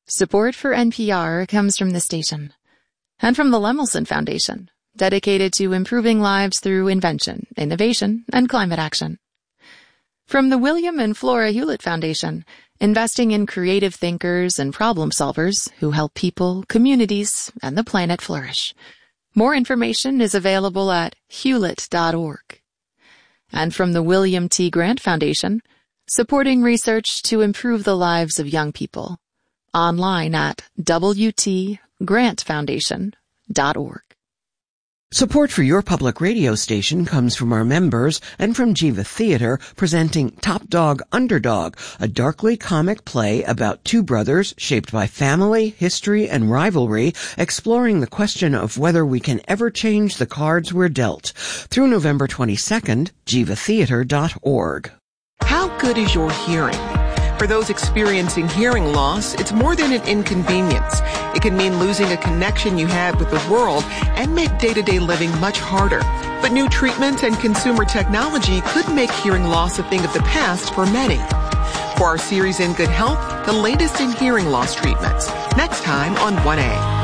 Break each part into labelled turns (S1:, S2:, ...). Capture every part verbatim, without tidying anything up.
S1: Support for N P R comes from the station and from the Lemelson Foundation, dedicated to improving lives through invention, innovation, and climate action. From the William and Flora Hewlett Foundation, investing in creative thinkers and problem solvers who help people, communities, and the planet flourish. More information is available at hewlett dot org. And from the William T. Grant Foundation, supporting research to improve the lives of young people. Online at w t grant foundation dot org.
S2: Support for your public radio station comes from our members and from Jiva Theater, presenting Top Dog Underdog, a darkly comic play about two brothers shaped by family, history, and rivalry, exploring the question of whether we can ever change the cards we're dealt. Through November twenty-second, jiva theater dot org.
S3: How good is your hearing? For those experiencing hearing loss, it's more than an inconvenience. It can mean losing a connection you had with the world and make day-to-day living much harder. But new treatment and consumer technology could make hearing loss a thing of the past for many. For our series In Good Health, the latest in hearing loss treatments. Next time on one A.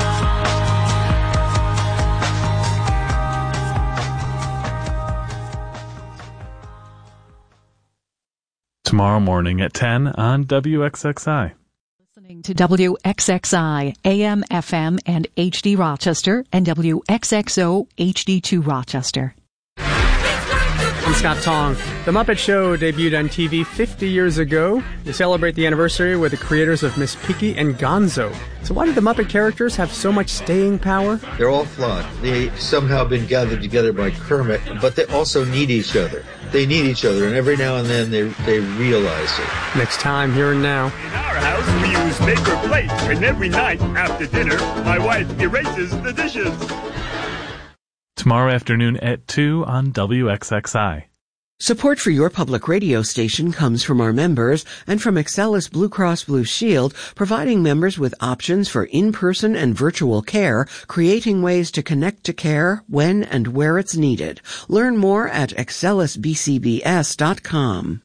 S4: Tomorrow morning at ten on W X X I.
S5: Listening to W X X I, A M, F M, and H D Rochester, and W X X O, H D two Rochester.
S6: I'm Scott Tong. The Muppet Show debuted on T V fifty years ago to celebrate the anniversary with the creators of Miss Piggy and Gonzo. So why did the Muppet characters have so much staying power?
S7: They're all flawed. They somehow been gathered together by Kermit, but they also need each other. They need each other, and every now and then they they realize it.
S6: Next time, here and now.
S8: In our house, we use paper plates, and every night after dinner, my wife erases the dishes.
S4: Tomorrow afternoon at two on W X X I.
S2: Support for your public radio station comes from our members and from Excelis Blue Cross Blue Shield, providing members with options for in-person and virtual care, creating ways to connect to care when and where it's needed. Learn more at excelis b c b s dot com.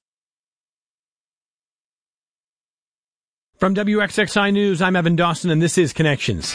S9: From W X X I News, I'm Evan Dawson, and this is Connections.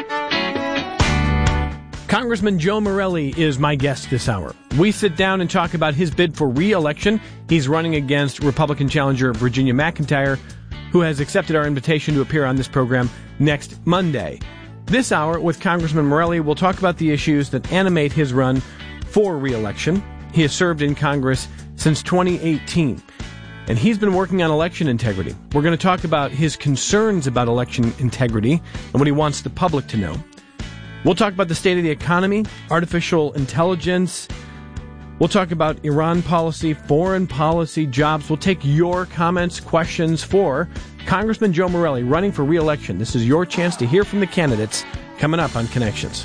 S9: Congressman Joe Morelle is my guest this hour. We sit down and talk about his bid for re-election. He's running against Republican challenger Virginia McIntyre, who has accepted our invitation to appear on this program next Monday. This hour, with Congressman Morelle, we'll talk about the issues that animate his run for re-election. He has served in Congress since twenty eighteen, and he's been working on election integrity. We're going to talk about his concerns about election integrity and what he wants the public to know. We'll talk about the state of the economy, artificial intelligence. We'll talk about Iran policy, foreign policy, jobs. We'll take your comments, questions for Congressman Joe Morelle running for re-election. This is your chance to hear from the candidates coming up on Connections.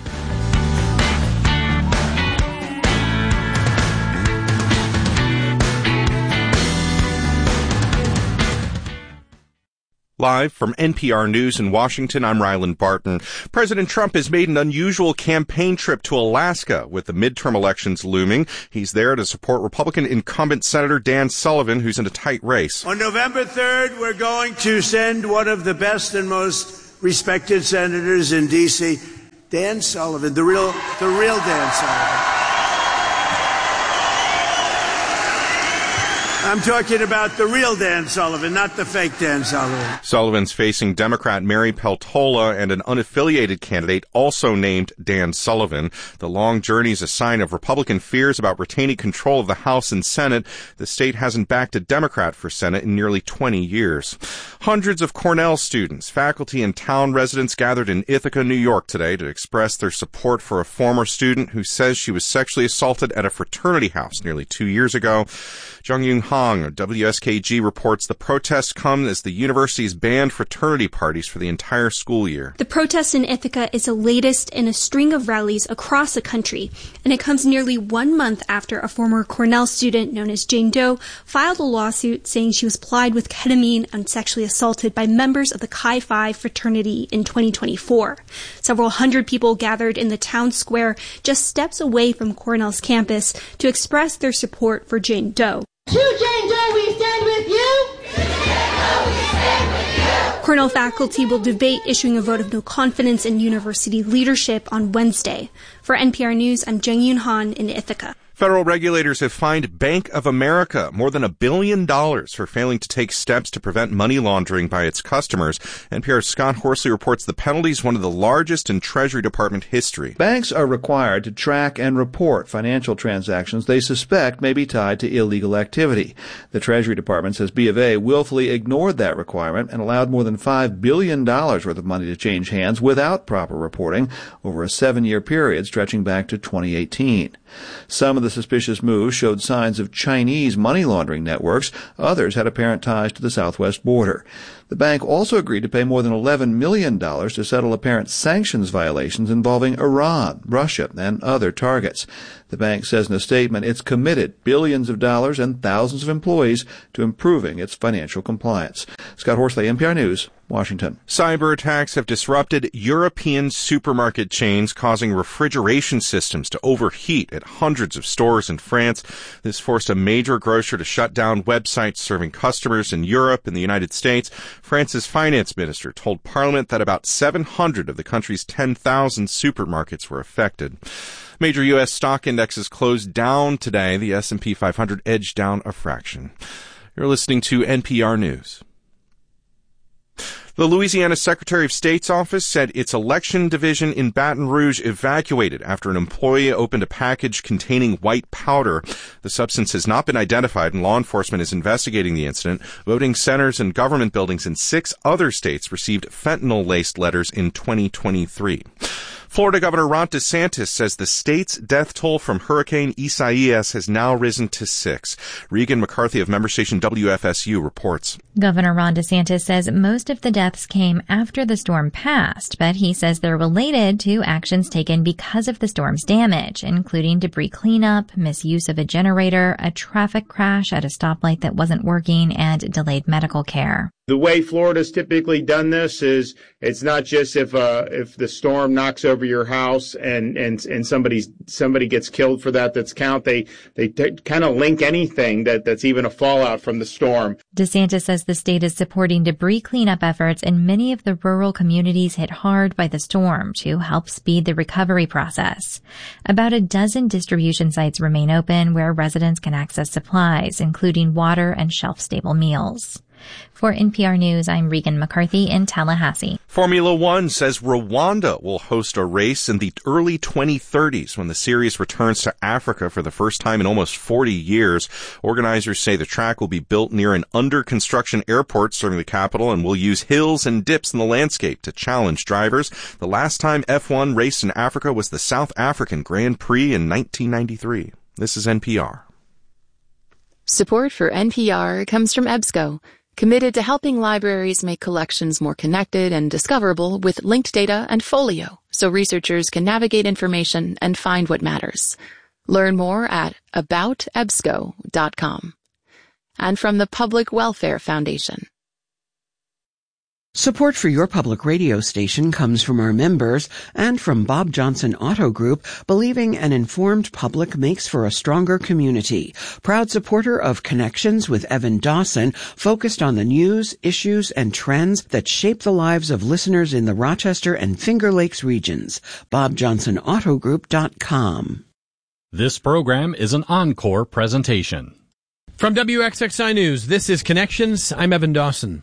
S10: Live from N P R News in Washington, I'm Ryland Barton. President Trump has made an unusual campaign trip to Alaska with the midterm elections looming. He's there to support Republican incumbent Senator Dan Sullivan, who's in a tight race.
S11: On November third, we're going to send one of the best and most respected senators in D C, Dan Sullivan, the real, the real Dan Sullivan. I'm talking about the real Dan Sullivan, not the fake Dan Sullivan.
S10: Sullivan's facing Democrat Mary Peltola and an unaffiliated candidate also named Dan Sullivan. The long journey is a sign of Republican fears about retaining control of the House and Senate. The state hasn't backed a Democrat for Senate in nearly twenty years. Hundreds of Cornell students, faculty, and town residents gathered in Ithaca, New York today to express their support for a former student who says she was sexually assaulted at a fraternity house nearly two years ago. Jung Yoon Hong of W S K G reports the protests come as the university's banned fraternity parties for the entire school year.
S12: The protest in Ithaca is the latest in a string of rallies across the country, and it comes nearly one month after a former Cornell student known as Jane Doe filed a lawsuit saying she was plied with ketamine and sexually assaulted by members of the Chi Phi fraternity in twenty twenty-four. Several hundred people gathered in the town square just steps away from Cornell's campus to express their support for Jane Doe.
S13: To Jane Doe, we stand with you. To Jane Doe, we stand with you.
S12: Cornell faculty will debate issuing a vote of no confidence in university leadership on Wednesday. For N P R News, I'm Jung Yoon Han in Ithaca.
S10: Federal regulators have fined Bank of America more than a billion dollars for failing to take steps to prevent money laundering by its customers. N P R's Scott Horsley reports the penalty is one of the largest in Treasury Department history.
S13: Banks are required to track and report financial transactions they suspect may be tied to illegal activity. The Treasury Department says B of A willfully ignored that requirement and allowed more than five billion dollars worth of money to change hands without proper reporting over a seven-year period stretching back to twenty eighteen. Some of the suspicious moves showed signs of Chinese money laundering networks. Others had apparent ties to the southwest border. The bank also agreed to pay more than eleven million dollars to settle apparent sanctions violations involving Iran, Russia, and other targets. The bank says in a statement it's committed billions of dollars and thousands of employees to improving its financial compliance. Scott Horsley, N P R News, Washington.
S10: Cyber attacks have disrupted European supermarket chains, causing refrigeration systems to overheat at hundreds of stores in France. This forced a major grocer to shut down websites serving customers in Europe and the United States. France's finance minister told Parliament that about seven hundred of the country's ten thousand supermarkets were affected. Major U S stock indexes closed down today. The S and P five hundred edged down a fraction. You're listening to N P R News. The Louisiana Secretary of State's office said its election division in Baton Rouge evacuated after an employee opened a package containing white powder. The substance has not been identified, and law enforcement is investigating the incident. Voting centers and government buildings in six other states received fentanyl-laced letters in twenty twenty-three. Florida Governor Ron DeSantis says the state's death toll from Hurricane Isaias has now risen to six. Regan McCarthy of member station W F S U reports.
S14: Governor Ron DeSantis says most of the deaths came after the storm passed, but he says they're related to actions taken because of the storm's damage, including debris cleanup, misuse of a generator, a traffic crash at a stoplight that wasn't working, and delayed medical care.
S15: The way Florida's typically done this is it's not just if uh, if the storm knocks over your house and and and somebody's somebody gets killed for that that's count. They they t- kind of link anything that that's even a fallout from the storm.
S14: DeSantis says the state is supporting debris cleanup efforts in many of the rural communities hit hard by the storm to help speed the recovery process. About a dozen distribution sites remain open where residents can access supplies, including water and shelf-stable meals. For N P R News, I'm Regan McCarthy in Tallahassee.
S10: Formula One says Rwanda will host a race in the early twenty thirties when the series returns to Africa for the first time in almost forty years. Organizers say the track will be built near an under-construction airport serving the capital and will use hills and dips in the landscape to challenge drivers. The last time F one raced in Africa was the South African Grand Prix in nineteen ninety-three. This is N P R.
S1: Support for N P R comes from EBSCO, committed to helping libraries make collections more connected and discoverable with linked data and Folio, so researchers can navigate information and find what matters. Learn more at about ebsco dot com. And from the Public Welfare Foundation.
S2: Support for your public radio station comes from our members and from Bob Johnson Auto Group, believing an informed public makes for a stronger community. Proud supporter of Connections with Evan Dawson, focused on the news, issues, and trends that shape the lives of listeners in the Rochester and Finger Lakes regions. bob johnson auto group dot com.
S16: This program is an encore presentation.
S9: From W X X I News, this is Connections. I'm Evan Dawson.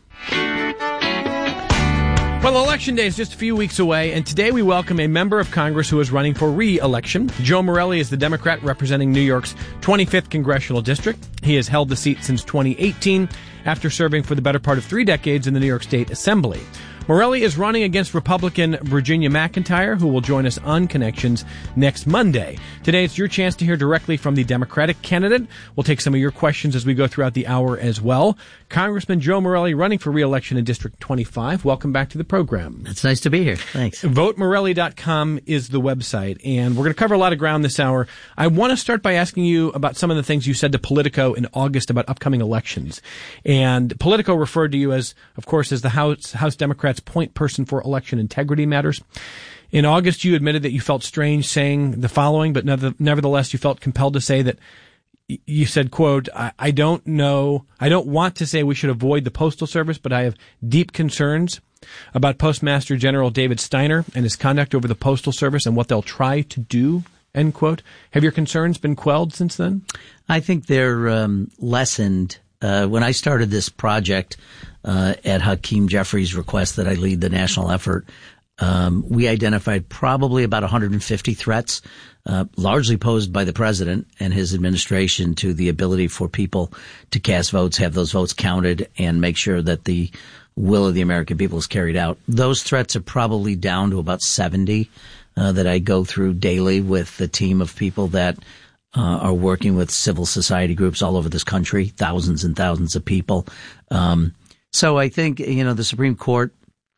S9: Well, Election Day is just a few weeks away, and today we welcome a member of Congress who is running for re-election. Joe Morelle is the Democrat representing New York's twenty-fifth Congressional District. He has held the seat since twenty eighteen, after serving for the better part of three decades in the New York State Assembly. Morelle is running against Republican Virginia McIntyre, who will join us on Connections next Monday. Today, it's your chance to hear directly from the Democratic candidate. We'll take some of your questions as we go throughout the hour as well. Congressman Joe Morelle running for re-election in District twenty-five. Welcome back to the program.
S17: It's nice to be here. Thanks.
S9: vote morelle dot com is the website, and we're going to cover a lot of ground this hour. I want to start by asking you about some of the things you said to Politico in August about upcoming elections. And Politico referred to you as, of course, as the House, House Democrats' point person for election integrity matters. In August, you admitted that you felt strange saying the following, but nevertheless, you felt compelled to say that you said, quote, I, I don't know, I don't want to say we should avoid the Postal Service, but I have deep concerns about Postmaster General David Steiner and his conduct over the Postal Service and what they'll try to do, end quote. Have your concerns been quelled since then?
S17: I think they're um, lessened. Uh, when I started this project uh, at Hakeem Jeffries' request that I lead the national effort, um, we identified probably about one hundred fifty threats, uh, largely posed by the president and his administration to the ability for people to cast votes, have those votes counted, and make sure that the will of the American people is carried out. Those threats are probably down to about seventy uh, that I go through daily with the team of people that uh, are working with civil society groups all over this country, thousands and thousands of people. Um, so I think, you know, the Supreme Court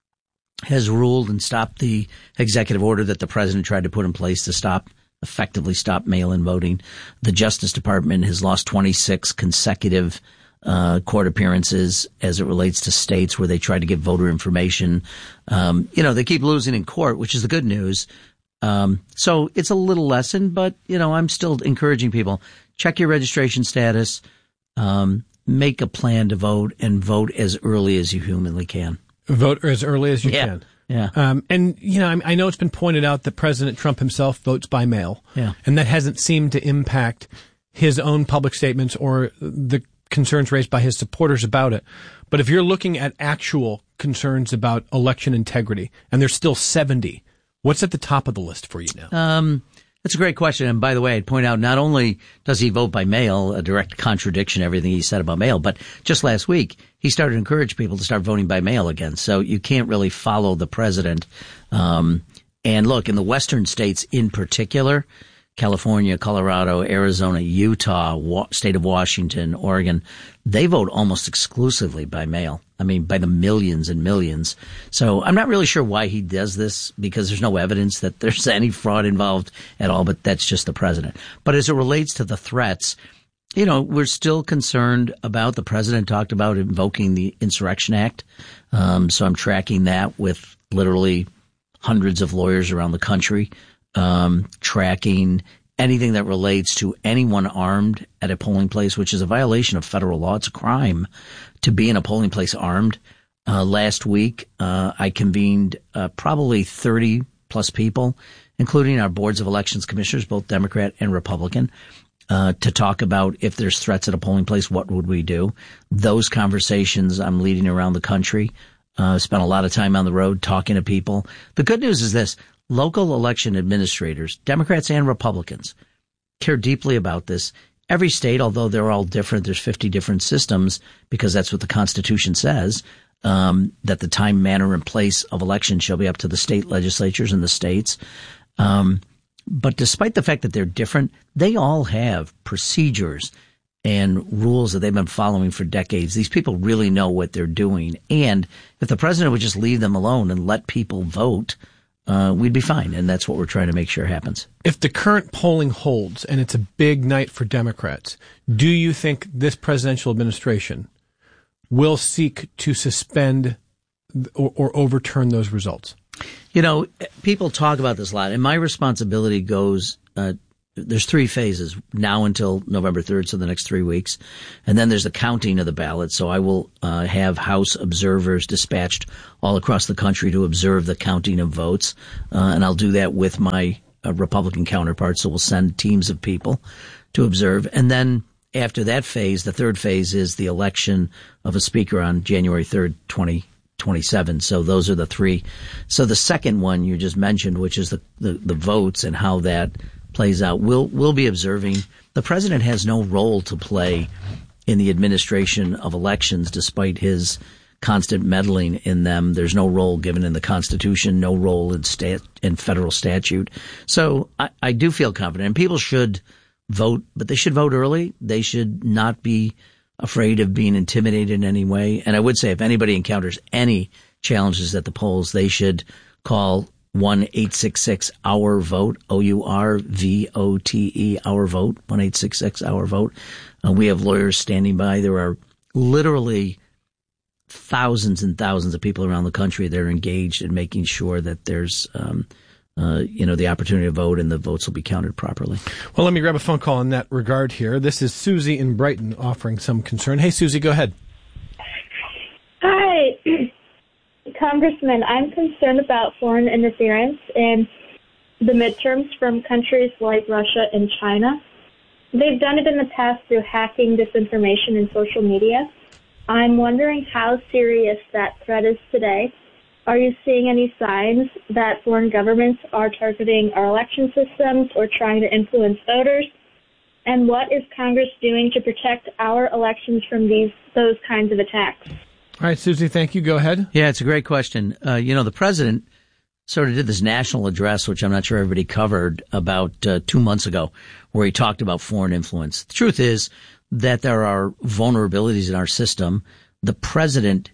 S17: has ruled and stopped the executive order that the president tried to put in place to stop, effectively stop mail-in voting. The Justice Department has lost twenty-six consecutive Uh, court appearances as it relates to states where they try to get voter information. Um, you know, they keep losing in court, which is the good news. Um, so it's a little lessened, but, you know, I'm still encouraging people, check your registration status, um, make a plan to vote, and vote as early as you humanly can.
S9: Vote as early as you
S17: yeah.
S9: can.
S17: Yeah.
S9: Um, and, you know, I, I know it's been pointed out that President Trump himself votes by mail.
S17: Yeah.
S9: And that hasn't seemed to impact his own public statements or the concerns raised by his supporters about it. But if you're looking at actual concerns about election integrity, and there's still seventy, what's at the top of the list for you now?
S17: Um, that's a great question. And by the way, I'd point out, not only does he vote by mail, a direct contradiction to everything he said about mail, but just last week, he started to encourage people to start voting by mail again. So you can't really follow the president. Um, and look, in the western states in particular, California, Colorado, Arizona, Utah, wa- state of Washington, Oregon, they vote almost exclusively by mail. I mean, by the millions and millions. So I'm not really sure why he does this, because there's no evidence that there's any fraud involved at all, but that's just the president. But as it relates to the threats, you know, we're still concerned about, the president talked about invoking the Insurrection Act. Um, so I'm tracking that with literally hundreds of lawyers around the country. Um, tracking anything that relates to anyone armed at a polling place, which is a violation of federal law. It's a crime to be in a polling place armed. Uh, last week, uh, I convened uh, probably thirty plus people, including our boards of elections commissioners, both Democrat and Republican, uh, to talk about if there's threats at a polling place, what would we do? Those conversations I'm leading around the country. Uh, spent a lot of time on the road talking to people. The good news is this. Local election administrators, Democrats and Republicans, care deeply about this. Every state, although they're all different, there's fifty different systems, because that's what the Constitution says, um, that the time, manner, and place of elections shall be up to the state legislatures and the states. Um, but despite the fact that they're different, they all have procedures and rules that they've been following for decades. These people really know what they're doing. And if the president would just leave them alone and let people vote, Uh, we'd be fine, and that's what we're trying to make sure happens.
S9: If the current polling holds, and it's a big night for Democrats, do you think this presidential administration will seek to suspend or, or overturn those results?
S17: You know, people talk about this a lot, and my responsibility goes, uh, there's three phases, now until November third, so the next three weeks. And then there's the counting of the ballots. So I will uh, have House observers dispatched all across the country to observe the counting of votes. Uh, and I'll do that with my uh, Republican counterparts. So we'll send teams of people to observe. And then after that phase, the third phase is the election of a speaker on January third, twenty twenty-seven. So those are the three. So the second one you just mentioned, which is the, the, the votes and how that plays out, we'll we'll be observing. The president has no role to play in the administration of elections, despite his constant meddling in them. There's no role given in the Constitution, no role in stat in federal statute. So I, I do feel confident, and people should vote, but they should vote early. They should not be afraid of being intimidated in any way. And I would say, if anybody encounters any challenges at the polls, they should call one eight six six our vote, O U R V O T E, our vote, one eight six six our vote. Uh, we have lawyers standing by. There are literally thousands and thousands of people around the country that are engaged in making sure that there's um, uh, you know, the opportunity to vote, and the votes will be counted properly.
S9: Well, let me grab a phone call in that regard here. This is Susie in Brighton offering some concern. Hey, Susie, go ahead.
S18: Hi, Congressman. I'm concerned about foreign interference in the midterms from countries like Russia and China. They've done it in the past through hacking, disinformation, and social media. I'm wondering how serious that threat is today. Are you seeing any signs that foreign governments are targeting our election systems or trying to influence voters? And what is Congress doing to protect our elections from these those kinds of attacks?
S9: All right, Susie, thank you. Go ahead.
S17: Yeah, it's a great question. Uh, you know, the president sort of did this national address, which I'm not sure everybody covered, about uh, two months ago, where he talked about foreign influence. The truth is that there are vulnerabilities in our system. The president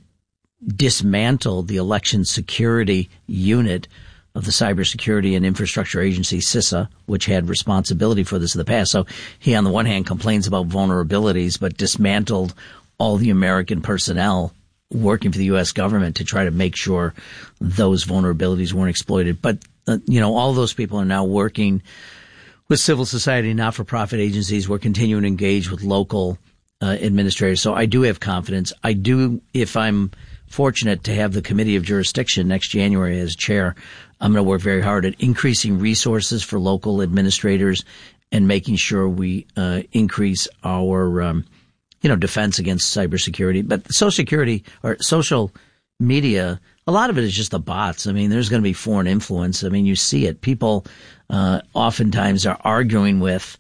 S17: dismantled the election security unit of the Cybersecurity and Infrastructure Agency, CISA, which had responsibility for this in the past. So he, on the one hand, complains about vulnerabilities, but dismantled all the American personnel working for the U S government to try to make sure those vulnerabilities weren't exploited. But, uh, you know, all those people are now working with civil society, not-for-profit agencies. We're continuing to engage with local uh, administrators. So I do have confidence. I do, if I'm fortunate to have the Committee of Jurisdiction next January as chair, I'm going to work very hard at increasing resources for local administrators and making sure we uh, increase our um, you know, defense against cybersecurity. But social security or social media, a lot of it is just the bots. I mean, there's going to be foreign influence. I mean, you see it. People uh, oftentimes are arguing with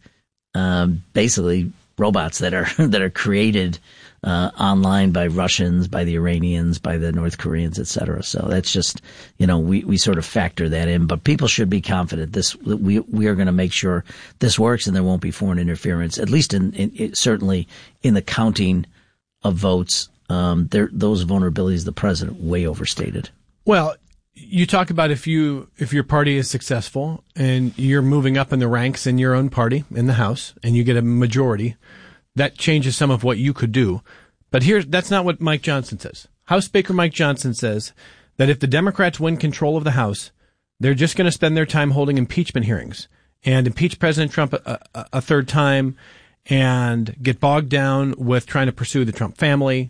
S17: um, basically robots that are that are created uh, online by Russians, by the Iranians, by the North Koreans, et cetera. So that's just, you know, we, we sort of factor that in. But people should be confident this we we are going to make sure this works and there won't be foreign interference, at least in, in, in certainly in the counting of votes. Um, there those vulnerabilities the president way overstated.
S9: Well, you talk about if you if your party is successful and you're moving up in the ranks in your own party in the House and you get a majority, that changes some of what you could do. But here, that's not what Mike Johnson says. House Speaker Mike Johnson says that if the Democrats win control of the House, they're just going to spend their time holding impeachment hearings and impeach President Trump a, a, a third time and get bogged down with trying to pursue the Trump family.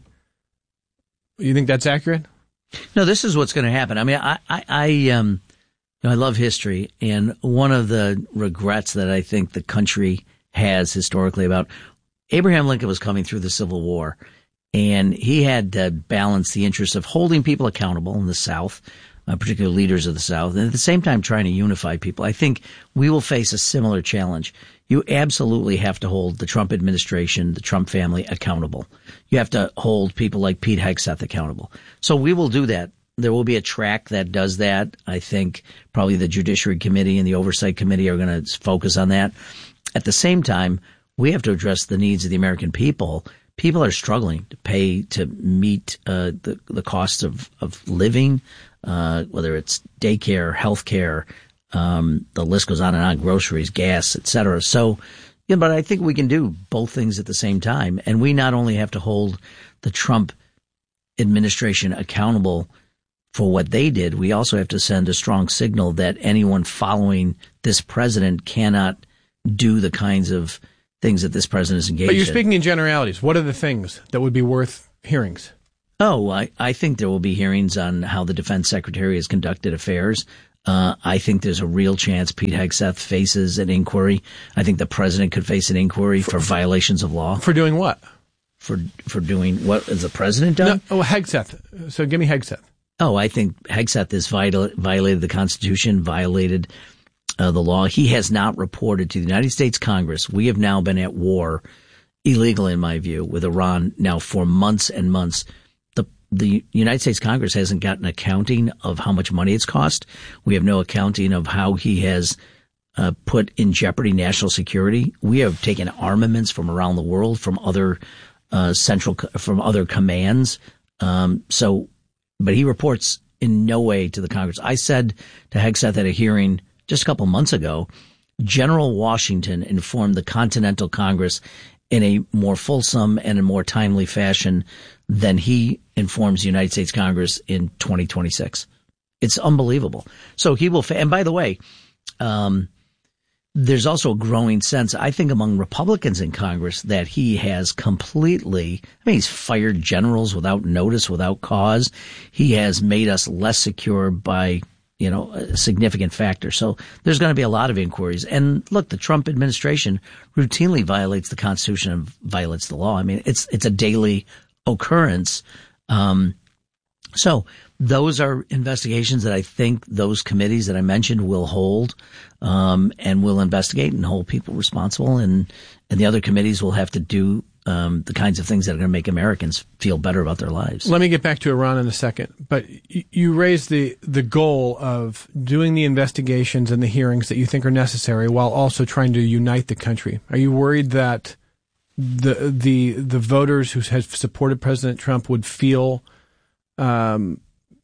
S9: You think that's accurate?
S17: No, this is what's going to happen. I mean, I, I, I, um, you know, I love history, and one of the regrets that I think the country has historically about Abraham Lincoln was coming through the Civil War, and he had to balance the interests of holding people accountable in the South, uh, particularly leaders of the South, and at the same time trying to unify people. I think we will face a similar challenge. You absolutely have to hold the Trump administration, the Trump family accountable. You have to hold people like Pete Hegseth accountable. So we will do that. There will be a track that does that. I think probably the Judiciary Committee and the Oversight Committee are going to focus on that. At the same time, we have to address the needs of the American people. People are struggling to pay to meet uh, the the costs of of living, uh, whether it's daycare, healthcare, um, the list goes on and on, groceries, gas, et cetera. So, yeah, but I think we can do both things at the same time. And we not only have to hold the Trump administration accountable for what they did, we also have to send a strong signal that anyone following this president cannot do the kinds of things that this president is engaged in.
S9: But you're speaking in generalities. What are the things that would be worth hearings?
S17: Oh, I, I think there will be hearings on how the defense secretary has conducted affairs. Uh, I think there's a real chance Pete Hegseth faces an inquiry. I think the president could face an inquiry for, for violations of law.
S9: For doing what?
S17: For for doing what has the president done?
S9: No, oh, Hegseth. So give me Hegseth.
S17: Oh, I think Hegseth has viol- violated the Constitution, violated uh, the law. He has not reported to the United States Congress. We have now been at war, illegally in my view, with Iran now for months and months. The the United States Congress hasn't gotten accounting of how much money it's cost. We have no accounting of how he has uh, put in jeopardy national security. We have taken armaments from around the world, from other uh, central, from other commands. Um, so, but he reports in no way to the Congress. I said to Hegseth at a hearing just a couple months ago, General Washington informed the Continental Congress in a more fulsome and a more timely fashion than he informs the United States Congress in twenty twenty-six. It's unbelievable. So he will, fa- and by the way, um, there's also a growing sense, I think, among Republicans in Congress that he has completely, I mean, he's fired generals without notice, without cause. He has made us less secure by, you know, a significant factor. So there's going to be a lot of inquiries. And look, the Trump administration routinely violates the Constitution and violates the law. I mean, it's, it's a daily occurrence. Um, so those are investigations that I think those committees that I mentioned will hold, um, and will investigate and hold people responsible. And, and the other committees will have to do, um, the kinds of things that are going to make Americans feel better about their lives.
S9: Let me get back to Iran in a second. But you, you raised the, the goal of doing the investigations and the hearings that you think are necessary while also trying to unite the country. Are you worried that the, the, the voters who have supported President Trump would feel, um,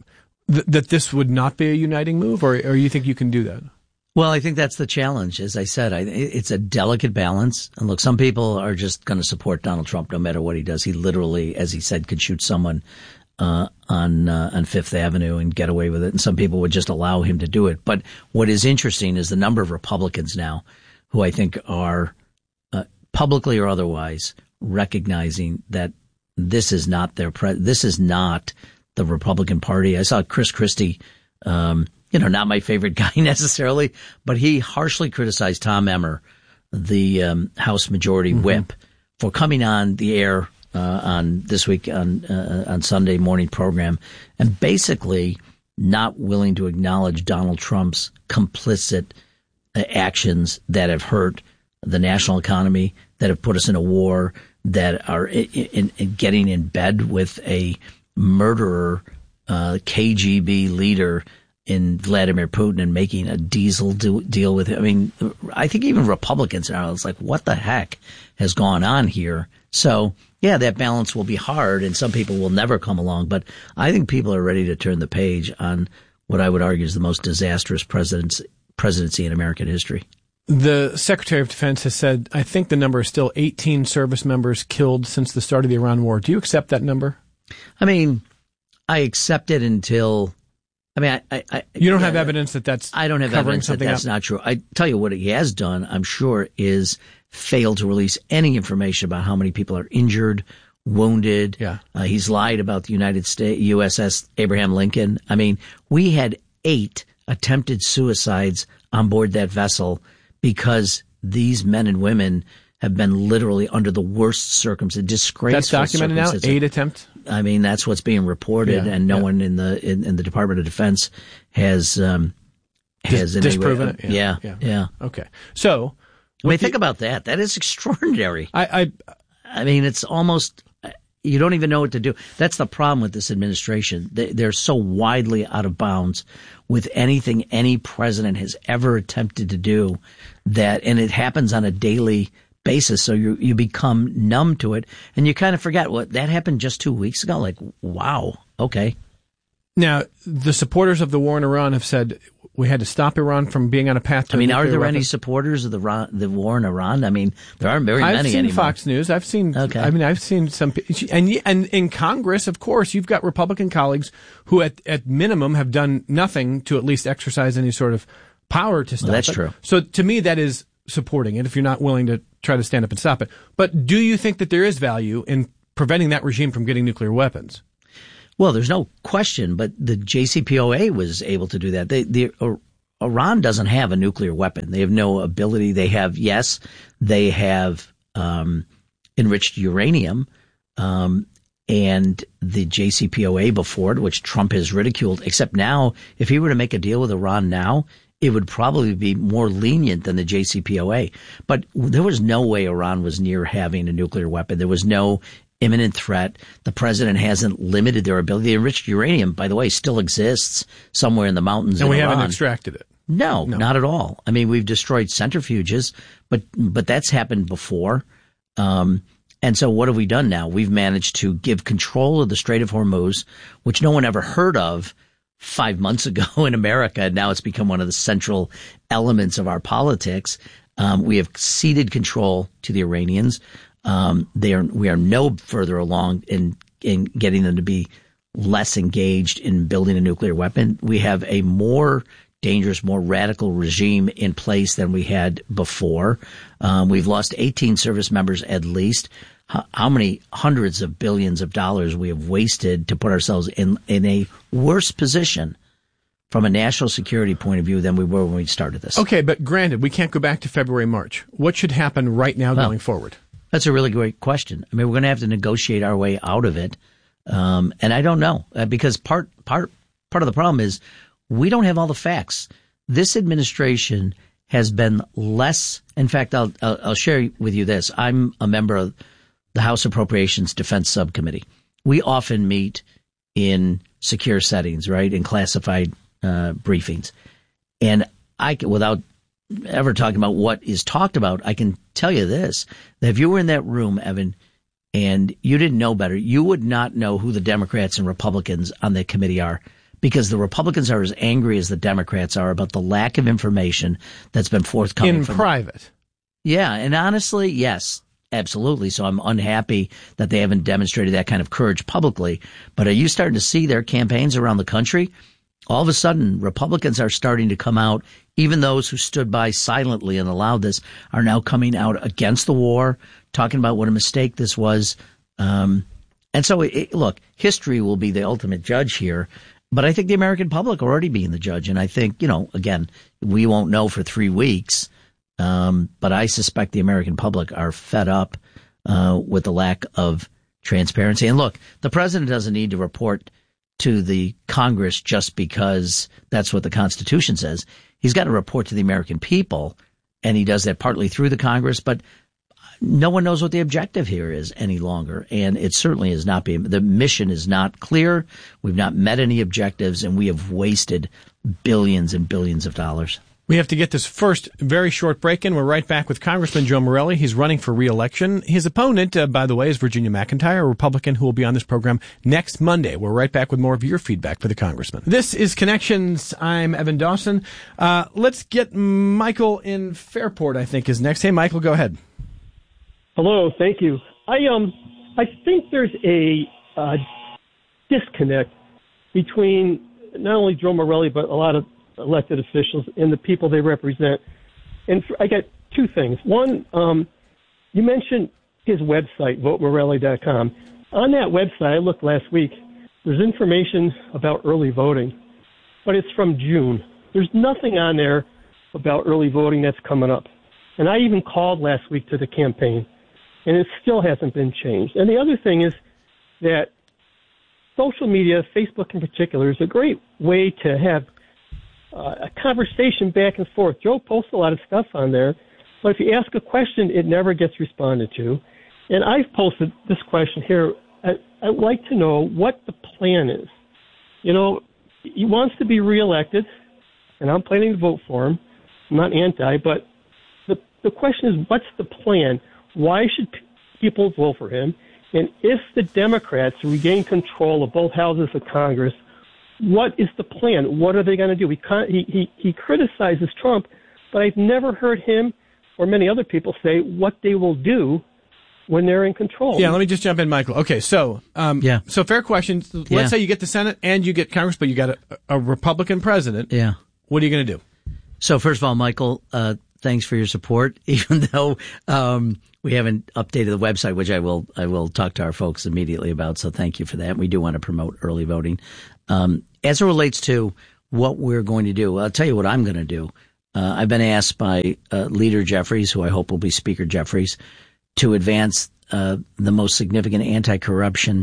S9: th- that this would not be a uniting move, or, or you think you can do that?
S17: Well, I think that's the challenge. As I said, I, it's a delicate balance. And look, some people are just going to support Donald Trump no matter what he does. He literally, as he said, could shoot someone uh, on uh, on Fifth Avenue and get away with it. And some people would just allow him to do it. But what is interesting is the number of Republicans now who I think are uh, publicly or otherwise recognizing that this is not their pre- this is not the Republican Party. I saw Chris Christie, um, you know, not my favorite guy necessarily, but he harshly criticized Tom Emmer, the um, House Majority mm-hmm. Whip, for coming on the air uh, on this week on uh, on Sunday morning program and basically not willing to acknowledge Donald Trump's complicit uh, actions that have hurt the national economy, that have put us in a war, that are in, in, in getting in bed with a murderer, uh, K G B leader in Vladimir Putin and making a diesel do, deal with him. I mean, I think even Republicans are it's like, what the heck has gone on here? So, yeah, that balance will be hard, and some people will never come along. But I think people are ready to turn the page on what I would argue is the most disastrous presidency, presidency in American history.
S9: The Secretary of Defense has said, I think the number is still eighteen service members killed since the start of the Iran war. Do you accept that number?
S17: I mean, I accept it until... I mean, I, I,
S9: you don't have uh, evidence that that's
S17: I don't have evidence that that's up. Not true. I tell you what he has done, I'm sure, is failed to release any information about how many people are injured, wounded.
S9: Yeah.
S17: Uh, he's lied about the United States, U S S Abraham Lincoln. I mean, we had eight attempted suicides on board that vessel because these men and women have been literally under the worst circumstances, disgraceful
S9: That's documented now, eight attempts?
S17: I mean, that's what's being reported, yeah, and no yeah. one in the in, in the Department of Defense has um, has
S9: Dis- disproven it.
S17: Yeah, yeah, yeah, yeah.
S9: Okay, so
S17: I mean, think about that. That is extraordinary.
S9: I, I,
S17: I mean, it's almost you don't even know what to do. That's the problem with this administration. They, they're so widely out of bounds with anything any president has ever attempted to do that, and it happens on a daily basis, so you you become numb to it, and you kind of forget what that happened just two weeks ago. Like, wow, okay.
S9: Now, the supporters of the war in Iran have said we had to stop Iran from being on a path to.
S17: I mean, are there
S9: weapons.
S17: any supporters of the the war in Iran? I mean, there aren't very
S9: I've
S17: many
S9: seen
S17: anymore.
S9: Fox News. I've seen. Okay. I mean, I've seen some, and and in Congress, of course, you've got Republican colleagues who, at at minimum, have done nothing to at least exercise any sort of power to stop
S17: well, that's
S9: it.
S17: true.
S9: So, to me, that is supporting it. If you're not willing to try to stand up and stop it, but do you think that there is value in preventing that regime from getting nuclear weapons?
S17: Well, there's no question, but the J C P O A was able to do that. They, the uh, Iran doesn't have a nuclear weapon. They have no ability. They have, yes, they have um, enriched uranium, um, and the J C P O A before it, which Trump has ridiculed. Except now, if he were to make a deal with Iran now, it would probably be more lenient than the J C P O A. But there was no way Iran was near having a nuclear weapon. There was no imminent threat. The president hasn't limited their ability. The enriched uranium, by the way, still exists somewhere in the mountains
S9: and
S17: in
S9: we
S17: Iran.
S9: haven't extracted it.
S17: No,
S9: no,
S17: not at all. I mean, we've destroyed centrifuges, but but that's happened before. Um, and so what have we done now? We've managed to give control of the Strait of Hormuz, which no one ever heard of five months ago in America, and now it's become one of the central elements of our politics. Um, we have ceded control to the Iranians. Um, they are, we are no further along in, in getting them to be less engaged in building a nuclear weapon. We have a more dangerous, more radical regime in place than we had before. Um, we've lost eighteen service members at least. How, how many hundreds of billions of dollars we have wasted to put ourselves in, in a worse position from a national security point of view than we were when we started this.
S9: Okay, but granted, we can't go back to February, March. What should happen right now
S17: well,
S9: going forward?
S17: That's a really great question. I mean, we're going to have to negotiate our way out of it. Um, and I don't know, uh, because part, part, part of the problem is we don't have all the facts. This administration has been less. In fact, I'll, I'll, I'll share with you this. I'm a member of the House Appropriations Defense Subcommittee. We often meet in secure settings, right, in classified uh, briefings. And I, without ever talking about what is talked about, I can tell you this, that if you were in that room, Evan, and you didn't know better, you would not know who the Democrats and Republicans on that committee are, because the Republicans are as angry as the Democrats are about the lack of information that's been forthcoming.
S9: In
S17: from
S9: private.
S17: Them. Yeah, and honestly, yes, absolutely. So I'm unhappy that they haven't demonstrated that kind of courage publicly. But are you starting to see their campaigns around the country? All of a sudden, Republicans are starting to come out. Even those who stood by silently and allowed this are now coming out against the war, talking about what a mistake this was. Um, and so, it, look, history will be the ultimate judge here. But I think the American public are already being the judge. And I think, you know, again, we won't know for three weeks. Um, but I suspect the American public are fed up uh, with the lack of transparency. And look, the president doesn't need to report to the Congress just because that's what the Constitution says. He's got to report to the American people, and he does that partly through the Congress, but no one knows what the objective here is any longer, and it certainly is not being, the mission is not clear. We've not met any objectives, and we have wasted billions and billions of dollars.
S9: We have to get this first very short break in. We're right back with Congressman Joe Morelle. He's running for re-election. His opponent, uh, by the way, is Virginia McIntyre, a Republican who will be on this program next Monday. We're right back with more of your feedback for the congressman. This is Connections. I'm Evan Dawson. Uh, let's get Michael in Fairport, I think, is next. Hey, Michael, go ahead.
S19: Hello, thank you. I um, I think there's a uh, disconnect between not only Joe Morelle, but a lot of elected officials and the people they represent. And for, I got two things. One, um, you mentioned his website, vote morelle dot com. On that website, I looked last week, there's information about early voting, but it's from June. There's nothing on there about early voting that's coming up. And I even called last week to the campaign, and it still hasn't been changed. And the other thing is that social media, Facebook in particular, is a great way to have Uh, a conversation back and forth. Joe posts a lot of stuff on there, but if you ask a question, it never gets responded to. And I've posted this question here. I, I'd like to know what the plan is. You know, he wants to be reelected, and I'm planning to vote for him. I'm not anti, but the the question is, what's the plan? Why should p- people vote for him? And if the Democrats regain control of both houses of Congress, what is the plan? What are they going to do? He, he, he, he criticizes Trump, but I've never heard him or many other people say what they will do when they're in control.
S9: Yeah, let me just jump in, Michael. Okay, so um, yeah. so fair question. Let's
S17: Yeah.
S9: say you get the Senate and you get Congress, but you got a, a Republican president.
S17: Yeah.
S9: What are you going to do?
S17: So first of all, Michael, uh, thanks for your support, even though um, we haven't updated the website, which I will I will talk to our folks immediately about. So thank you for that. We do want to promote early voting. Um, as it relates to what we're going to do, I'll tell you what I'm going to do. Uh, I've been asked by uh, Leader Jeffries, who I hope will be Speaker Jeffries, to advance uh, the most significant anti-corruption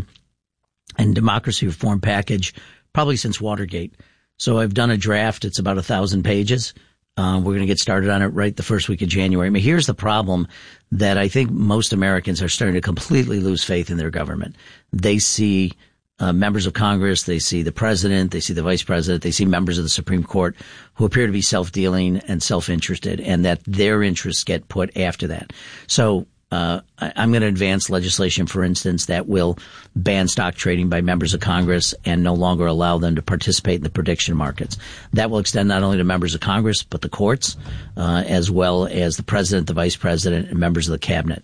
S17: and democracy reform package probably since Watergate. So I've done a draft. It's about a thousand pages. Uh, we're going to get started on it right the first week of January. I mean, here's the problem that I think most Americans are starting to completely lose faith in their government. They see uh, members of Congress, they see the president, they see the vice president, they see members of the Supreme Court who appear to be self-dealing and self-interested, and that their interests get put after that. So Uh, I, I'm going to advance legislation, for instance, that will ban stock trading by members of Congress and no longer allow them to participate in the prediction markets. That will extend not only to members of Congress, but the courts, uh, as well as the president, the vice president, and members of the cabinet.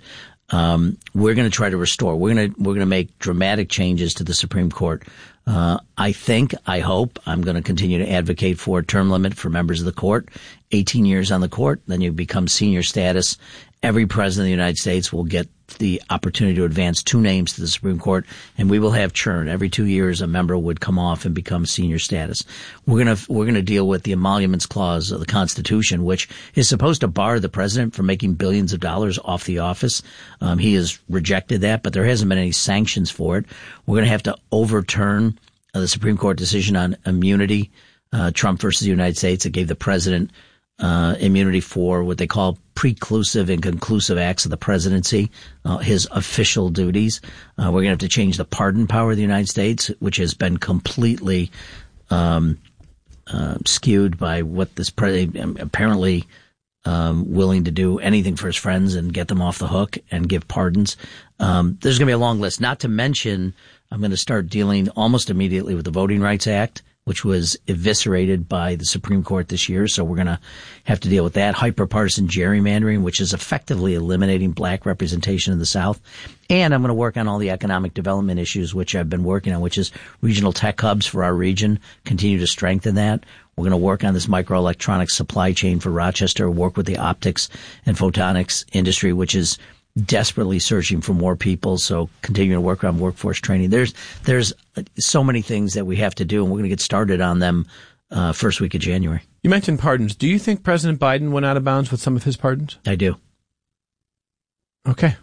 S17: Um, we're going to try to restore. We're going to we're going to make dramatic changes to the Supreme Court. Uh, I think, I hope, I'm going to continue to advocate for a term limit for members of the court, eighteen years on the court, then you become senior status. Every president of the United States will get the opportunity to advance two names to the Supreme Court, and we will have churn. Every two years, a member would come off and become senior status. We're going to we're going to deal with the emoluments clause of the Constitution, which is supposed to bar the president from making billions of dollars off the office. Um, he has rejected that, but there hasn't been any sanctions for it. We're going to have to overturn uh, the Supreme Court decision on immunity, uh, Trump versus the United States. It gave the president Uh, immunity for what they call preclusive and conclusive acts of the presidency, uh, his official duties. Uh, we're going to have to change the pardon power of the United States, which has been completely um, uh, skewed by what this president apparently um, willing to do anything for his friends and get them off the hook and give pardons. Um, there's going to be a long list. Not to mention, I'm going to start dealing almost immediately with the Voting Rights Act, which was eviscerated by the Supreme Court this year. So we're going to have to deal with that. Hyperpartisan gerrymandering, which is effectively eliminating black representation in the South. And I'm going to work on all the economic development issues, which I've been working on, which is regional tech hubs for our region, continue to strengthen that. We're going to work on this microelectronics supply chain for Rochester, work with the optics and photonics industry, which is desperately searching for more people, so continuing to work on workforce training. There's there's so many things that we have to do, and we're going to get started on them uh, first week of January.
S9: You mentioned pardons. Do you think President Biden went out of bounds with some of his pardons?
S17: I do.
S9: Okay.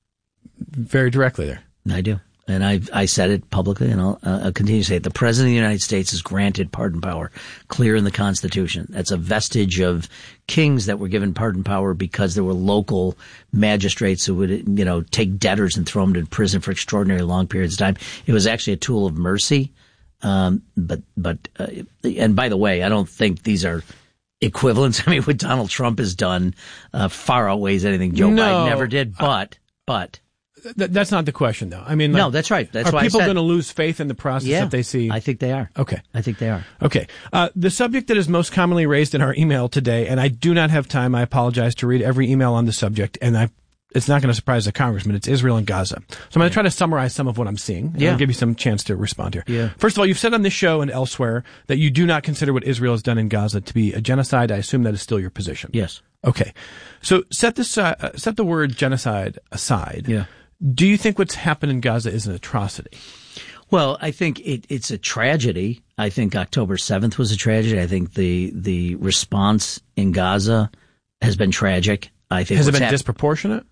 S9: Very directly there.
S17: I do. And I I said it publicly, and I'll, uh, I'll continue to say it. The President of the United States is granted pardon power, clear in the Constitution. That's a vestige of kings that were given pardon power because there were local magistrates who would, you know, take debtors and throw them to prison for extraordinary long periods of time. It was actually a tool of mercy. Um, but but uh, and by the way, I don't think these are equivalents. I mean, what Donald Trump has done uh, far outweighs anything Joe
S9: no,
S17: Biden ever did. But but.
S9: Th- that's not the question, though. I mean, like,
S17: no, that's right. That's
S9: are
S17: why
S9: people
S17: I said,
S9: going to lose faith in the process
S17: yeah,
S9: if they see?
S17: I think they are.
S9: Okay.
S17: I think they are.
S9: Okay. Uh, the subject that is most commonly raised in our email today, and I do not have time, I apologize, to read every email on the subject, and I, it's not going to surprise the congressman. It's Israel and Gaza. So I'm going to try to summarize some of what I'm seeing, and
S17: yeah.
S9: I'll give you some chance to respond here.
S17: Yeah.
S9: First of all, you've said on this show and elsewhere that you do not consider what Israel has done in Gaza to be a genocide. I assume that is still your position.
S17: Yes.
S9: Okay. So set this, uh, set the word genocide aside.
S17: Yeah.
S9: Do you think what's happened in Gaza is an atrocity?
S17: Well, I think it, it's a tragedy. I think October seventh was a tragedy. I think the the response in Gaza has been tragic. I think
S9: has it been
S17: hap-
S9: disproportionate?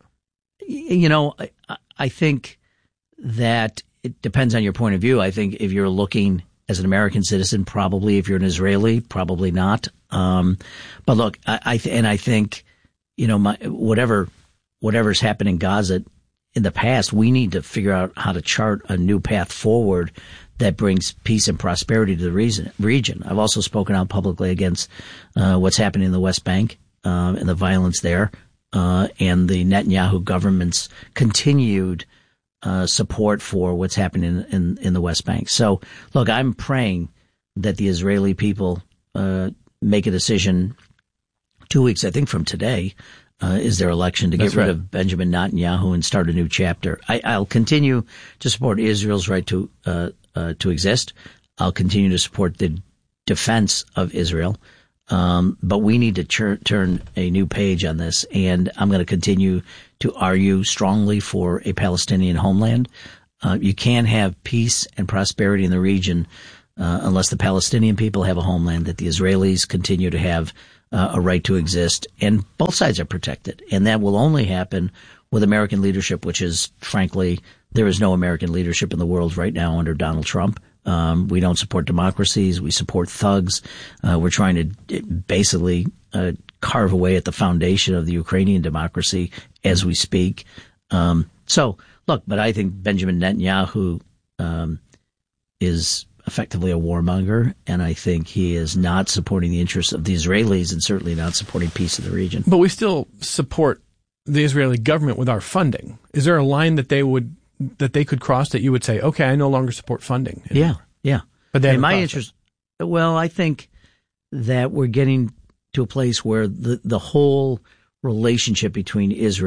S17: You know, I, I think that it depends on your point of view. I think if you're looking as an American citizen, probably. If you're an Israeli, probably not. Um, but look, I, I th- and I think, you know, my, whatever whatever's happened in Gaza in the past, we need to figure out how to chart a new path forward that brings peace and prosperity to the reason, region. I've also spoken out publicly against uh, what's happening in the West Bank um, and the violence there, uh, and the Netanyahu government's continued uh, support for what's happening in, in, in the West Bank. So, look, I'm praying that the Israeli people uh, make a decision two weeks, I think, from today, Uh, is their election to
S9: That's
S17: get rid
S9: right.
S17: of Benjamin Netanyahu and start a new chapter. I, I'll continue to support Israel's right to uh, uh, to exist. I'll continue to support the defense of Israel. Um, but we need to tur- turn a new page on this, and I'm going to continue to argue strongly for a Palestinian homeland. Uh, you can't have peace and prosperity in the region uh, unless the Palestinian people have a homeland, that the Israelis continue to have Uh, a right to exist, and both sides are protected. And that will only happen with American leadership, which is, frankly, there is no American leadership in the world right now under Donald Trump. Um, we don't support democracies. We support thugs. Uh, we're trying to basically uh, carve away at the foundation of the Ukrainian democracy as we speak. Um, so, look, but I think Benjamin Netanyahu um, is effectively a warmonger, and I think he is not supporting the interests of the Israelis and certainly not supporting peace in the region.
S9: But we still support the Israeli government with our funding. Is there a line that they would that they could cross that you would say, okay, I no longer support funding anymore?
S17: Yeah, yeah.
S9: But they
S17: in my
S9: crossed
S17: interest, well, I think that we're getting to a place where the the whole relationship between Israel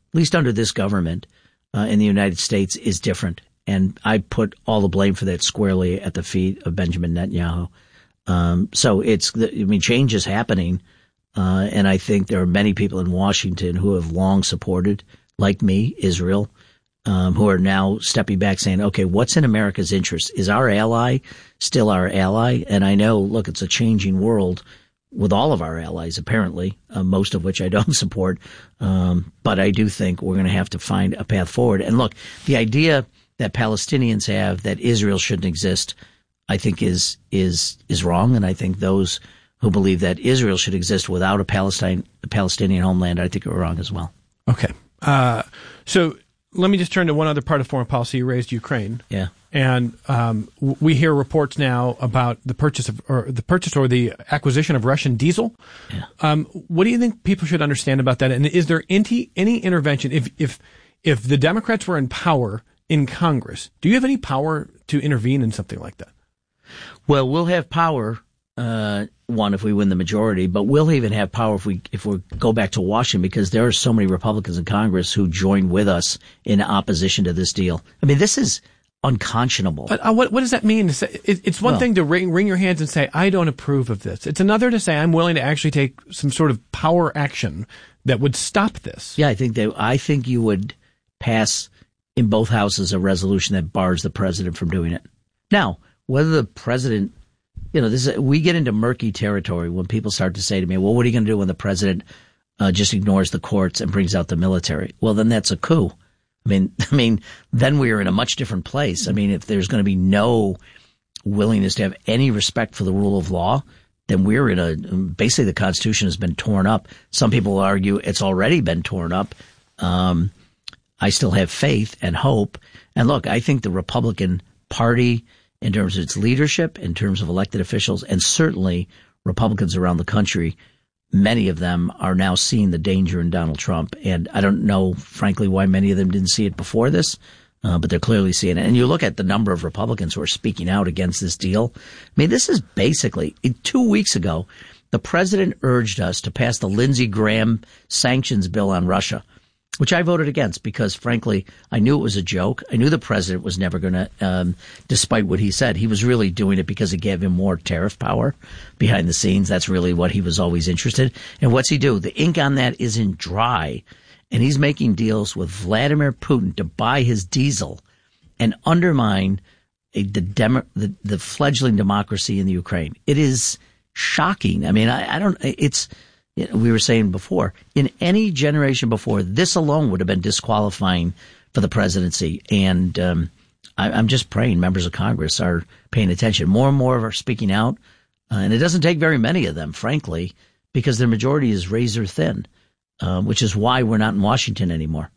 S17: least under this government uh, in the United States, is different. And I put all the blame for that squarely at the feet of Benjamin Netanyahu. Um, so it's, I mean, change is happening. Uh, and I think there are many people in Washington who have long supported, like me, Israel, um, who are now stepping back saying, okay, what's in America's interest? Is our ally still our ally? And I know, look, it's a changing world with all of our allies, apparently, uh, most of which I don't support. Um, but I do think we're going to have to find a path forward. And look, the idea that Palestinians have that Israel shouldn't exist, I think is, is, is wrong. And I think those who believe that Israel should exist without a Palestine, a Palestinian homeland, I think are wrong as well.
S9: Okay. Uh, so let me just turn to one other part of foreign policy. You raised Ukraine.
S17: Yeah.
S9: And um, we hear reports now about the purchase of, or the purchase or the acquisition of Russian diesel.
S17: Yeah.
S9: Um, what do you think people should understand about that? And is there any any intervention if if if the Democrats were in power in Congress? Do you have any power to intervene in something like that?
S17: Well, we'll have power. Uh, one, if we win the majority, but we'll even have power if we if we go back to Washington, because there are so many Republicans in Congress who joined with us in opposition to this deal. I mean, this is unconscionable.
S9: But uh, what what does that mean? To say, it, it's one
S17: well,
S9: thing to wring, wring your hands and say, I don't approve of this. It's another to say, I'm willing to actually take some sort of power action that would stop this.
S17: Yeah, I think they. I think you would pass in both houses a resolution that bars the president from doing it. Now, whether the president, you know, this is, we get into murky territory when people start to say to me, well, what are you going to do when the president uh, just ignores the courts and brings out the military? Well, then that's a coup. I mean, I mean, then we are in a much different place. I mean, if there's going to be no willingness to have any respect for the rule of law, then we're in a, basically the Constitution has been torn up. Some people will argue it's already been torn up. Um, I still have faith and hope. And look, I think the Republican Party, in terms of its leadership, in terms of elected officials, and certainly Republicans around the country, many of them are now seeing the danger in Donald Trump. And I don't know, frankly, why many of them didn't see it before this, uh, but they're clearly seeing it. And you look at the number of Republicans who are speaking out against this deal. I mean, this is basically, two weeks ago, the president urged us to pass the Lindsey Graham sanctions bill on Russia, which I voted against because, frankly, I knew it was a joke. I knew the president was never going to, um, despite what he said, he was really doing it because it gave him more tariff power behind the scenes. That's really what he was always interested. And what's he do? The ink on that isn't dry. And he's making deals with Vladimir Putin to buy his diesel and undermine a, the, demo, the, the fledgling democracy in the Ukraine. It is shocking. I mean, I, I don't, it's, we were saying before, in any generation before, this alone would have been disqualifying for the presidency. And um, I, I'm just praying members of Congress are paying attention. More and more are speaking out. Uh, and it doesn't take very many of them, frankly, because their majority is razor thin, uh, which is why we're not in Washington anymore.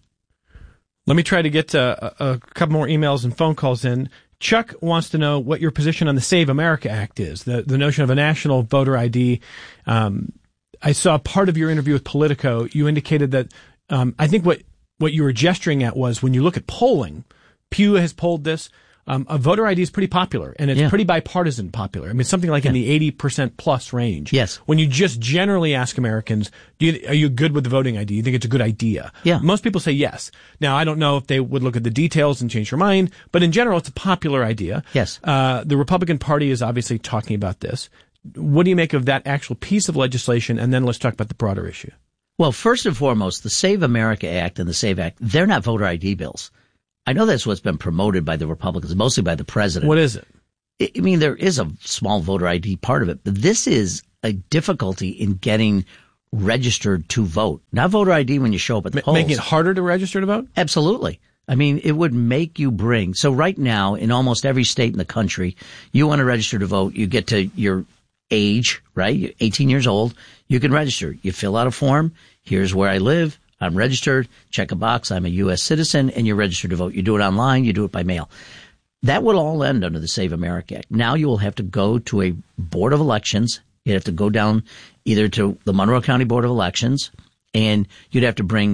S9: Let me try to get uh, a, a couple more emails and phone calls in. Chuck wants to know what your position on the Save America Act is, the, the notion of a national voter I D. Um, I saw part of your interview with Politico. You indicated that um, I think what, what you were gesturing at was when you look at polling, Pew has polled this, um, a voter I D is pretty popular, and it's
S17: yeah.
S9: pretty bipartisan popular. I mean, something like yeah. in the eighty percent plus range.
S17: Yes.
S9: When you just generally ask Americans, do you, are you good with the voting I D? You think it's a good idea?
S17: Yeah.
S9: Most people say yes. Now, I don't know if they would look at the details and change their mind, but in general, it's a popular idea.
S17: Yes.
S9: Uh, the Republican Party is obviously talking about this. What do you make of that actual piece of legislation? And then let's talk about the broader issue.
S17: Well, first and foremost, the Save America Act and the SAVE Act, they're not voter I D bills. I know that's what's been promoted by the Republicans, mostly by the president.
S9: What is it?
S17: I mean, there is a small voter I D part of it, but this is a difficulty in getting registered to vote. Not voter I D when you show up at the
S9: M-
S17: polls.
S9: Making it harder to register to vote?
S17: Absolutely. I mean, it would make you bring. So right now, in almost every state in the country, you want to register to vote, you get to your age, right? You're eighteen years old. You can register. You fill out a form. Here's where I live. I'm registered. Check a box. I'm a U S citizen, and you're registered to vote. You do it online. You do it by mail. That will all end under the Save America Act. Now you will have to go to a board of elections. You'd have to go down either to the Monroe County Board of Elections, and you'd have to bring,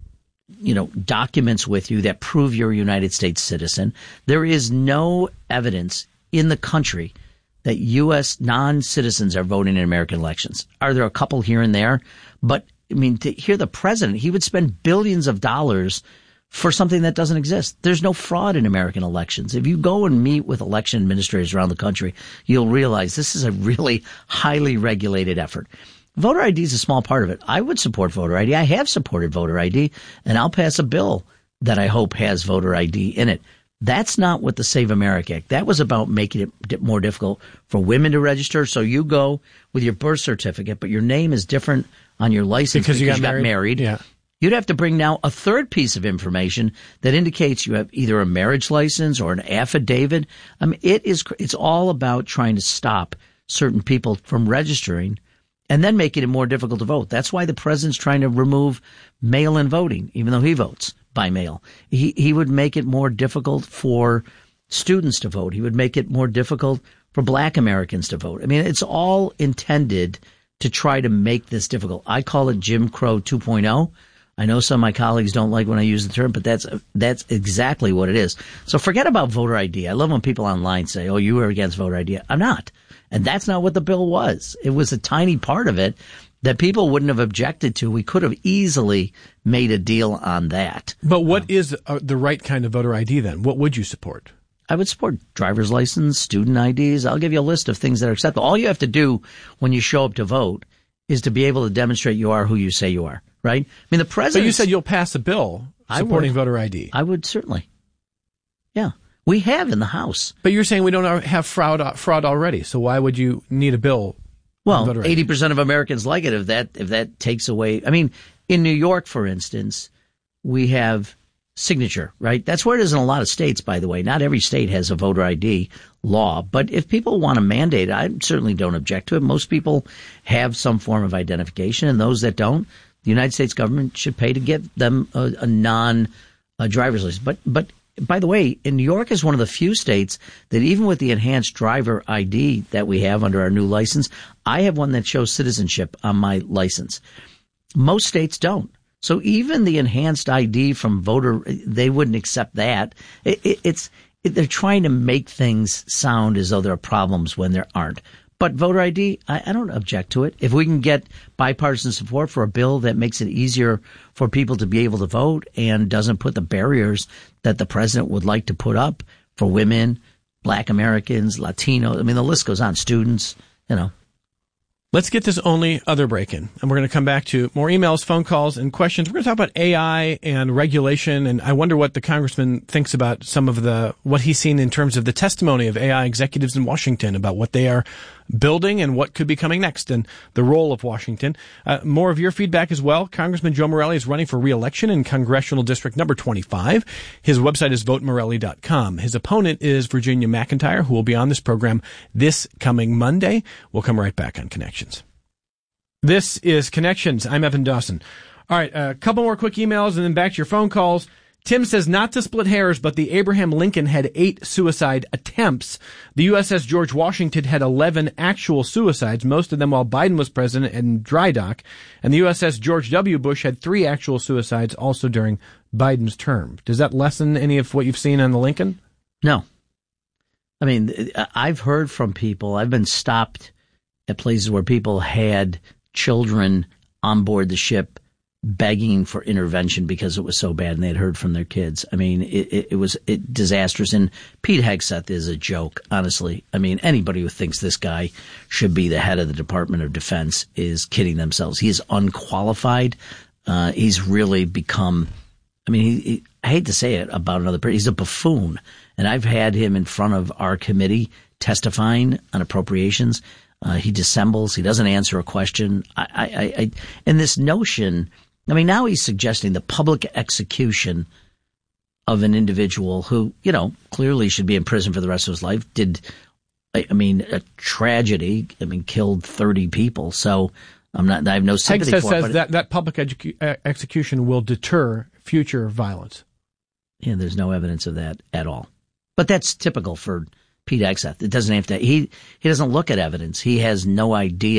S17: you know, documents with you that prove you're a United States citizen. There is no evidence in the country that U S non-citizens are voting in American elections. Are there a couple here and there? But I mean, to hear the president, he would spend billions of dollars for something that doesn't exist. There's no fraud in American elections. If you go and meet with election administrators around the country, you'll realize this is a really highly regulated effort. Voter I D is a small part of it. I would support voter I D. I have supported voter I D, and I'll pass a bill that I hope has voter I D in it. That's not what the Save America Act. That was about making it more difficult for women to register. So you go with your birth certificate, but your name is different on your license
S9: because,
S17: because
S9: you got
S17: you got
S9: married.
S17: married.
S9: Yeah.
S17: You'd have to bring now a third piece of information that indicates you have either a marriage license or an affidavit. I mean, it is, it's all about trying to stop certain people from registering and then making it more difficult to vote. That's why the president's trying to remove mail-in voting, even though he votes by mail. He, he would make it more difficult for students to vote. He would make it more difficult for black Americans to vote. I mean, it's all intended to try to make this difficult. I call it Jim Crow two point oh. I know some of my colleagues don't like when I use the term, but that's that's exactly what it is. So forget about voter I D. I love when people online say, oh, you were against voter I D. I'm not. And that's not what the bill was. It was a tiny part of it that people wouldn't have objected to. We could have easily made a deal on that.
S9: But what um, is uh, the right kind of voter I D then? What would you support?
S17: I would support driver's license, student I Ds. I'll give you a list of things that are acceptable. All you have to do when you show up to vote is to be able to demonstrate you are who you say you are, right? I mean, the president.
S9: But you said you'll pass a bill supporting voter I D.
S17: I would certainly. Yeah. We have in the House.
S9: But you're saying we don't have fraud fraud already, so why would you need a bill?
S17: Well, eighty percent of Americans like it if that if that takes away. I mean, in New York, for instance, we have signature, right? That's where it is in a lot of states, by the way. Not every state has a voter I D law, but if people want to mandate it, I certainly don't object to it. Most people have some form of identification, and those that don't, the United States government should pay to get them a, a non a driver's license. But but by the way, in New York is one of the few states that even with the enhanced driver I D that we have under our new license, I have one that shows citizenship on my license. Most states don't. So even the enhanced I D from voter, they wouldn't accept that. It, it, it's it, they're trying to make things sound as though there are problems when there aren't. But voter I D, I, I don't object to it. If we can get bipartisan support for a bill that makes it easier for people to be able to vote and doesn't put the barriers that the president would like to put up for women, black Americans, Latinos, I mean, the list goes on, students, you know.
S9: Let's get this only other break in, and we're going to come back to more emails, phone calls, and questions. We're going to talk about A I and regulation, and I wonder what the congressman thinks about some of the, what he's seen in terms of the testimony of A I executives in Washington about what they are building and what could be coming next and the role of Washington. Uh, more of your feedback as well. Congressman Joe Morelle is running for re-election in Congressional District number twenty-five. His website is vote morelle dot com. His opponent is Virginia McIntyre, who will be on this program this coming Monday. We'll come right back on Connections. This is Connections. I'm Evan Dawson. All right, a couple more quick emails and then back to your phone calls. Tim says, not to split hairs, but the Abraham Lincoln had eight suicide attempts. The U S S George Washington had eleven actual suicides, most of them while Biden was president and dry dock. And the U S S George W. Bush had three actual suicides also during Biden's term. Does that lessen any of what you've seen on the Lincoln?
S17: No. I mean, I've heard from people, I've been stopped at places where people had children on board the ship begging for intervention because it was so bad and they had heard from their kids. I mean, it, it, it was it, disastrous. And Pete Hegseth is a joke, honestly. I mean, anybody who thinks this guy should be the head of the Department of Defense is kidding themselves. He is unqualified. Uh, he's really become, I mean, he, he, I hate to say it about another person. He's a buffoon. And I've had him in front of our committee testifying on appropriations. Uh, he dissembles. He doesn't answer a question. I, I, I, and this notion, I mean, now he's suggesting the public execution of an individual who, you know, clearly should be in prison for the rest of his life, did, I, I mean, a tragedy, I mean, killed thirty people. So I'm not, I have no sympathy
S9: Hegseth
S17: for
S9: says
S17: it.
S9: that, that public edu- execution will deter future violence.
S17: Yeah, there's no evidence of that at all. But that's typical for Pete Hegseth. It doesn't have to, he, he doesn't look at evidence. He has no idea